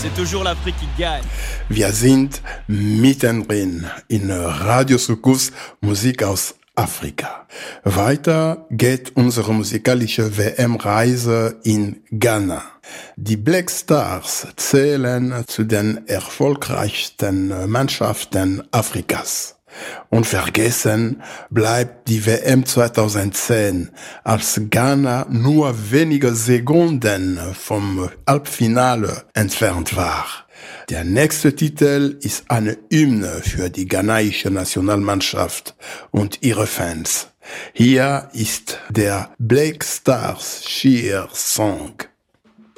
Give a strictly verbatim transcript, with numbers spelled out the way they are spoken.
c'est toujours l'Afrique qui gagne. Wir sind mittendrin in Radio Sukus, Musik aus Afrika. Weiter geht unsere musikalische W M-Reise in Ghana. Die Black Stars zählen zu den erfolgreichsten Mannschaften Afrikas. Unvergessen bleibt die W M zweitausendzehn, als Ghana nur wenige Sekunden vom Halbfinale entfernt war. Der nächste Titel ist eine Hymne für die ghanaische Nationalmannschaft und ihre Fans. Hier ist der Black Stars Cheer Song.